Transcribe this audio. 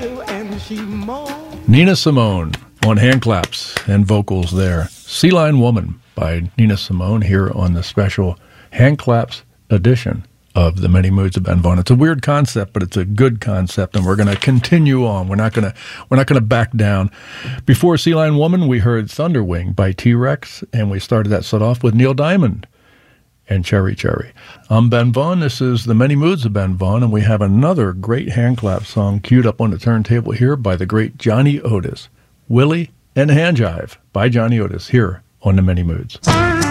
Nina Simone on hand claps and vocals there. Sea Lion Woman by Nina Simone here on the special hand claps edition of The Many Moods of Ben Vaughn. It's a weird concept, but it's a good concept, and we're going to continue on. We're not going to back down. Before Sea Lion Woman, we heard Thunderwing by T-Rex, and we started that set off with Neil Diamond and Cherry Cherry. I'm Ben Vaughn. This is The Many Moods of Ben Vaughn, and we have another great hand clap song queued up on the turntable here by the great Johnny Otis. Willie and Hand Jive by Johnny Otis here on The Many Moods.